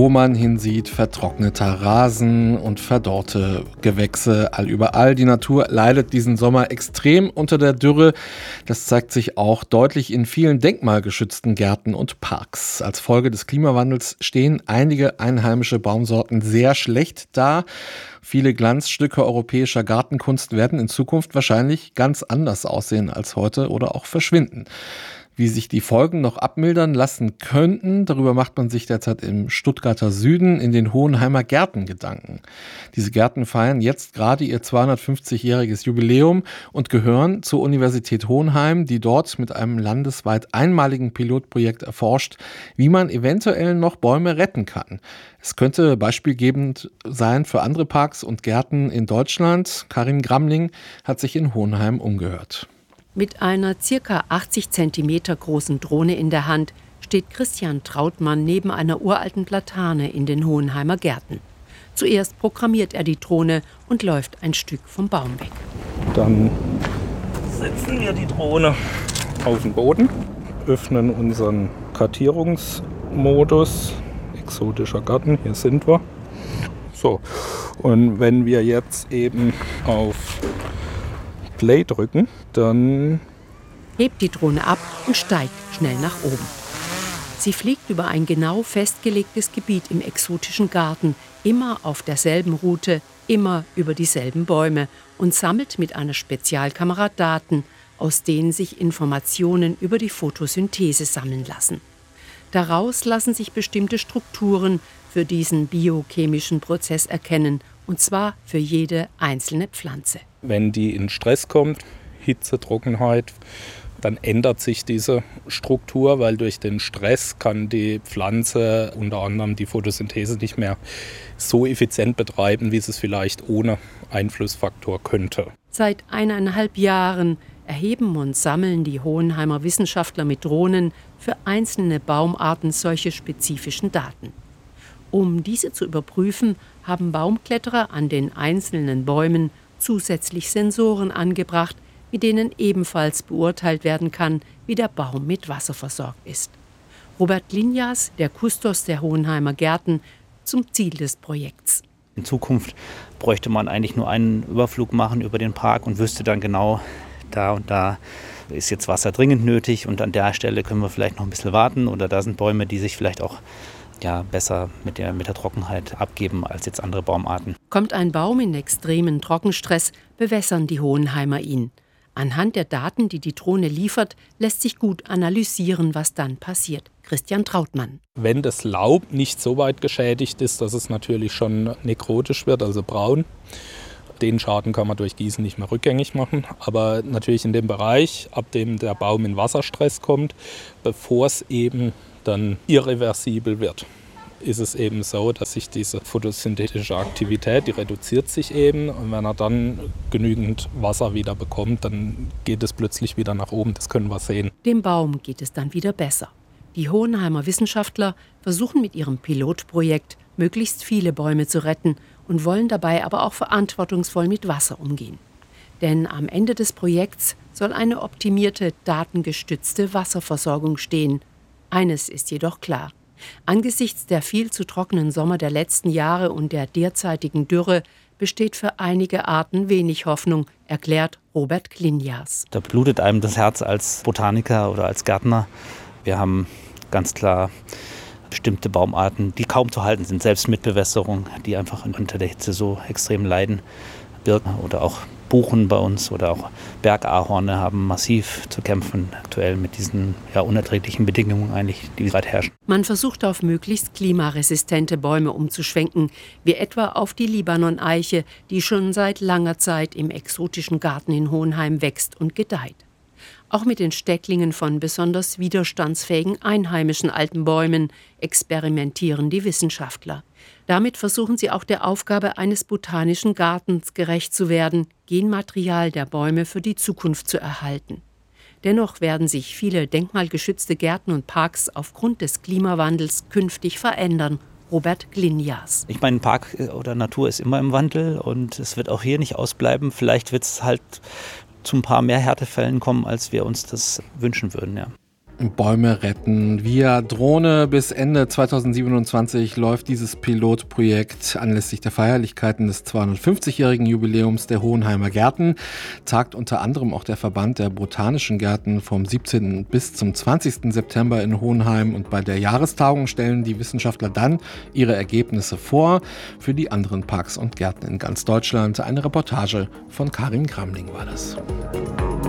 Wo man hinsieht, vertrockneter Rasen und verdorrte Gewächse überall. Die Natur leidet diesen Sommer extrem unter der Dürre. Das zeigt sich auch deutlich in vielen denkmalgeschützten Gärten und Parks. Als Folge des Klimawandels stehen einige einheimische Baumsorten sehr schlecht da. Viele Glanzstücke europäischer Gartenkunst werden in Zukunft wahrscheinlich ganz anders aussehen als heute oder auch verschwinden. Wie sich die Folgen noch abmildern lassen könnten, darüber macht man sich derzeit im Stuttgarter Süden in den Hohenheimer Gärten Gedanken. Diese Gärten feiern jetzt gerade ihr 250-jähriges Jubiläum und gehören zur Universität Hohenheim, die dort mit einem landesweit einmaligen Pilotprojekt erforscht, wie man eventuell noch Bäume retten kann. Es könnte beispielgebend sein für andere Parks und Gärten in Deutschland. Karin Gramling hat sich in Hohenheim umgehört. Mit einer ca. 80 cm großen Drohne in der Hand steht Christian Trautmann neben einer uralten Platane in den Hohenheimer Gärten. Zuerst programmiert er die Drohne und läuft ein Stück vom Baum weg. Dann setzen wir die Drohne auf den Boden, öffnen unseren Kartierungsmodus. Exotischer Garten, hier sind wir. So, und wenn wir jetzt eben auf Play drücken, dann hebt die Drohne ab und steigt schnell nach oben. Sie fliegt über ein genau festgelegtes Gebiet im exotischen Garten, immer auf derselben Route, immer über dieselben Bäume und sammelt mit einer Spezialkamera Daten, aus denen sich Informationen über die Photosynthese sammeln lassen. Daraus lassen sich bestimmte Strukturen für diesen biochemischen Prozess erkennen, und zwar für jede einzelne Pflanze. Wenn die in Stress kommt, Hitze, Trockenheit, dann ändert sich diese Struktur, weil durch den Stress kann die Pflanze unter anderem die Photosynthese nicht mehr so effizient betreiben, wie sie es vielleicht ohne Einflussfaktor könnte. Seit 1,5 Jahren erheben und sammeln die Hohenheimer Wissenschaftler mit Drohnen für einzelne Baumarten solche spezifischen Daten. Um diese zu überprüfen, haben Baumkletterer an den einzelnen Bäumen zusätzlich Sensoren angebracht, mit denen ebenfalls beurteilt werden kann, wie der Baum mit Wasser versorgt ist. Robert Linjas, der Kustos der Hohenheimer Gärten, zum Ziel des Projekts. In Zukunft bräuchte man eigentlich nur einen Überflug machen über den Park und wüsste dann genau, da und da ist jetzt Wasser dringend nötig und an der Stelle können wir vielleicht noch ein bisschen warten oder da sind Bäume, die sich vielleicht auch besser mit der Trockenheit abgeben als jetzt andere Baumarten. Kommt ein Baum in extremen Trockenstress, bewässern die Hohenheimer ihn. Anhand der Daten, die die Drohne liefert, lässt sich gut analysieren, was dann passiert. Christian Trautmann. Wenn das Laub nicht so weit geschädigt ist, dass es natürlich schon nekrotisch wird, also braun, den Schaden kann man durch Gießen nicht mehr rückgängig machen. Aber natürlich in dem Bereich, ab dem der Baum in Wasserstress kommt, bevor es eben dann irreversibel wird, ist es eben so, dass sich diese photosynthetische Aktivität, die reduziert sich eben. Und wenn er dann genügend Wasser wieder bekommt, dann geht es plötzlich wieder nach oben. Das können wir sehen. Dem Baum geht es dann wieder besser. Die Hohenheimer Wissenschaftler versuchen mit ihrem Pilotprojekt, möglichst viele Bäume zu retten und wollen dabei aber auch verantwortungsvoll mit Wasser umgehen. Denn am Ende des Projekts soll eine optimierte, datengestützte Wasserversorgung stehen. Eines ist jedoch klar. Angesichts der viel zu trockenen Sommer der letzten Jahre und der derzeitigen Dürre besteht für einige Arten wenig Hoffnung, erklärt Robert Linjas. Da blutet einem das Herz als Botaniker oder als Gärtner. Wir haben ganz klar bestimmte Baumarten, die kaum zu halten sind, selbst mit Bewässerung, die einfach unter der Hitze so extrem leiden. Birken oder auch Buchen bei uns oder auch Bergahorne haben massiv zu kämpfen aktuell mit diesen unerträglichen Bedingungen eigentlich, die gerade herrschen. Man versucht auf möglichst klimaresistente Bäume umzuschwenken, wie etwa auf die Libanon-Eiche, die schon seit langer Zeit im exotischen Garten in Hohenheim wächst und gedeiht. Auch mit den Stecklingen von besonders widerstandsfähigen einheimischen alten Bäumen experimentieren die Wissenschaftler. Damit versuchen sie auch der Aufgabe eines botanischen Gartens gerecht zu werden, Genmaterial der Bäume für die Zukunft zu erhalten. Dennoch werden sich viele denkmalgeschützte Gärten und Parks aufgrund des Klimawandels künftig verändern. Robert Linjas. Ich meine, Park oder Natur ist immer im Wandel und es wird auch hier nicht ausbleiben. Vielleicht wird es halt zu ein paar mehr Härtefällen kommen, als wir uns das wünschen würden. Ja. Bäume retten. Via Drohne bis Ende 2027 läuft dieses Pilotprojekt. Anlässlich der Feierlichkeiten des 250-jährigen Jubiläums der Hohenheimer Gärten tagt unter anderem auch der Verband der Botanischen Gärten vom 17. bis zum 20. September in Hohenheim. Und bei der Jahrestagung stellen die Wissenschaftler dann ihre Ergebnisse vor. Für die anderen Parks und Gärten in ganz Deutschland. Eine Reportage von Karin Gramling war das.